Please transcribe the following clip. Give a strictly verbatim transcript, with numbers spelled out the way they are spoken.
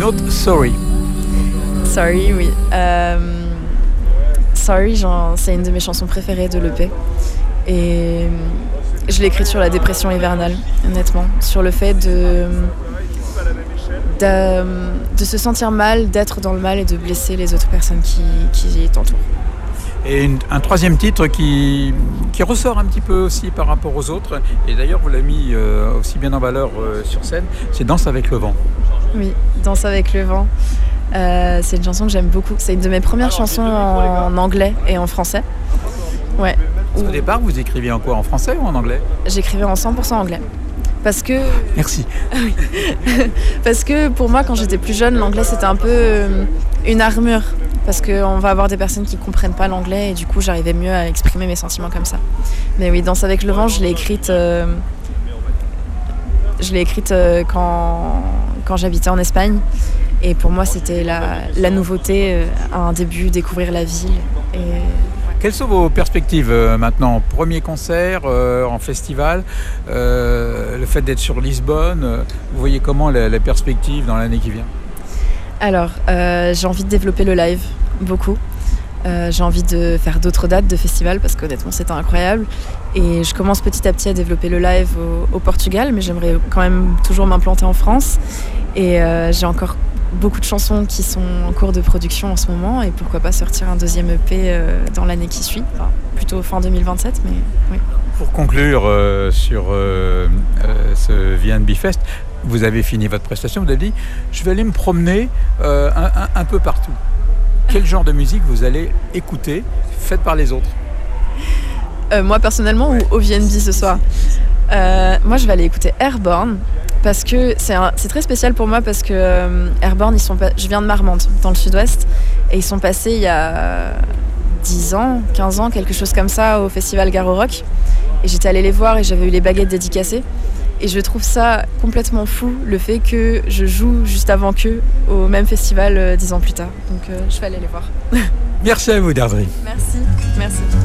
une autre, Sorry. Sorry, oui. Euh, Sorry, genre, c'est une de mes chansons préférées de l'E P. Et je l'ai écrite sur la dépression hivernale, honnêtement. Sur le fait de, de, de se sentir mal, d'être dans le mal et de blesser les autres personnes qui, qui t'entourent. Et une, un troisième titre qui, qui ressort un petit peu aussi par rapport aux autres, et d'ailleurs vous l'avez mis euh, aussi bien en valeur euh, sur scène, c'est Danse avec le vent. Oui, Danse avec le vent. Euh, c'est une chanson que j'aime beaucoup. C'est une de mes premières chansons en, en anglais et en français. Ouais. Parce qu'au départ, vous écriviez en quoi? En français ou en anglais? J'écrivais en cent pour cent anglais. Parce que... Merci. Parce que pour moi, quand j'étais plus jeune, l'anglais c'était un peu euh, une armure. Parce qu'on va avoir des personnes qui ne comprennent pas l'anglais et du coup j'arrivais mieux à exprimer mes sentiments comme ça. Mais oui, Danse avec le vent, je l'ai écrite, euh, je l'ai écrite euh, quand, quand j'habitais en Espagne. Et pour moi c'était la, la nouveauté, euh, un début, découvrir la ville. Et... Quelles sont vos perspectives euh, maintenant? Premier concert euh, en festival, euh, le fait d'être sur Lisbonne, euh, vous voyez comment la, la perspective dans l'année qui vient? Alors, euh, j'ai envie de développer le live, beaucoup. Euh, j'ai envie de faire d'autres dates de festival parce qu'honnêtement, c'était incroyable. Et je commence petit à petit à développer le live au, au Portugal, mais j'aimerais quand même toujours m'implanter en France. Et euh, j'ai encore beaucoup de chansons qui sont en cours de production en ce moment. Et pourquoi pas sortir un deuxième E P euh, dans l'année qui suit, enfin, plutôt fin deux mille vingt-sept, mais oui. Pour conclure euh, sur euh, euh, ce V and B Fest, vous avez fini votre prestation, vous avez dit je vais aller me promener euh, un, un, un peu partout. Quel genre de musique vous allez écouter, faite par les autres? euh, Moi personnellement ou au V and B ce soir? euh, Moi je vais aller écouter Airborne parce que c'est, un, c'est très spécial pour moi parce que euh, Airborne, ils sont pas, je viens de Marmande dans le sud-ouest et ils sont passés il y a dix ans, quinze ans, quelque chose comme ça au festival Garo Rock et j'étais allée les voir et j'avais eu les baguettes dédicacées. Et je trouve ça complètement fou, le fait que je joue juste avant qu'eux au même festival euh, dix ans plus tard. Donc euh, je vais aller les voir. Merci à vous, Deirdre. Merci, merci.